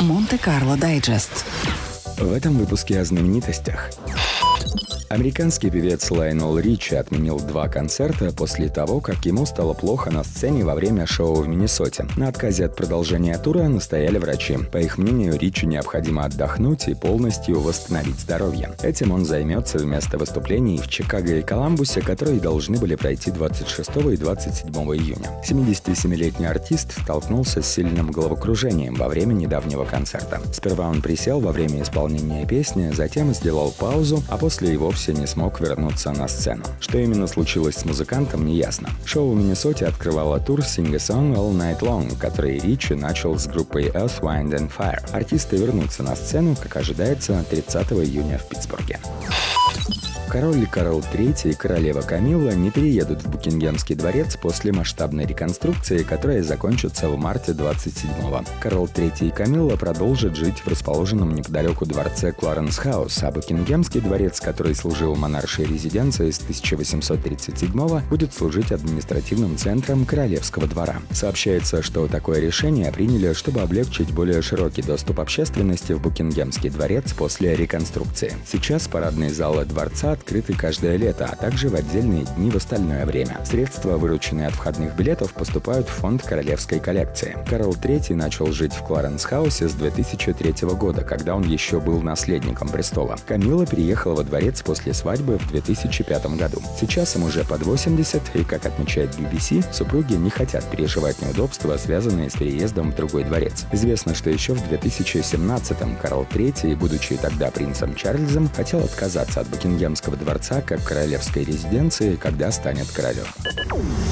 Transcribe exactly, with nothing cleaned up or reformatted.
Монте-Карло Дайджест. В этом выпуске о знаменитостях. Американский певец Лайонел Ричи отменил два концерта после того, как ему стало плохо на сцене во время шоу в Миннесоте. На отказе от продолжения тура настояли врачи. По их мнению, Ричи необходимо отдохнуть и полностью восстановить здоровье. Этим он займется вместо выступлений в Чикаго и Коламбусе, которые должны были пройти двадцать шестого и двадцать седьмого июня. семидесятисемилетний артист столкнулся с сильным головокружением во время недавнего концерта. Сперва он присел во время исполнения песни, затем сделал паузу, а после и вовсе не смог вернуться на сцену. Что именно случилось с музыкантом, не ясно. Шоу в Миннесоте открывало тур Sing a Song All Night Long, который Ричи начал с группой Earth, Wind and Fire. Артисты вернутся на сцену, как ожидается, тридцатого июня в Питтсбурге. Король Карл третий и королева Камилла не переедут в Букингемский дворец после масштабной реконструкции, которая закончится в марте двадцать седьмого. Карл третий и Камилла продолжат жить в расположенном неподалеку дворце Кларенс-хаус, а Букингемский дворец, который служил монаршей резиденцией с тысяча восемьсот тридцать седьмого, будет служить административным центром королевского двора. Сообщается, что такое решение приняли, чтобы облегчить более широкий доступ общественности в Букингемский дворец после реконструкции. Сейчас парадные залы дворца открыты каждое лето, а также в отдельные дни в остальное время. Средства, вырученные от входных билетов, поступают в фонд королевской коллекции. Карл третий начал жить в Кларенс-хаусе с две тысячи третьего года, когда он еще был наследником престола. Камилла переехала во дворец после свадьбы в две тысячи пятом году. Сейчас им уже под восемьдесят, и, как отмечает би би си, супруги не хотят переживать неудобства, связанные с переездом в другой дворец. Известно, что еще в две тысячи семнадцатом Карл третий, будучи тогда принцем Чарльзом, хотел отказаться от Букингемского дворца как королевской резиденции, когда станет королем.